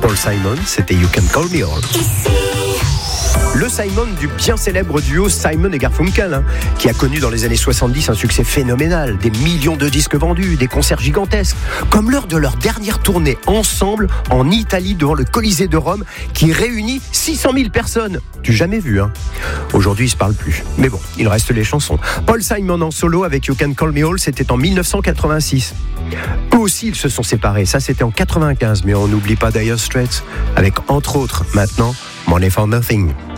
Paul Simon, c'était You Can Call Me All. Le Simon du bien célèbre duo Simon et Garfunkel, qui a connu dans les années 70 un succès phénoménal, des millions de disques vendus, des concerts gigantesques, comme lors de leur dernière tournée ensemble en Italie devant le Colisée de Rome, qui réunit 600 000 personnes. Du jamais vu, Aujourd'hui, ils se parlent plus. Mais bon, il reste les chansons. Paul Simon en solo avec You Can Call Me All, c'était en 1986. Eux aussi, ils se sont séparés. Ça, c'était en 95. Mais on n'oublie pas Dire Straits, avec entre autres, maintenant, Money for Nothing.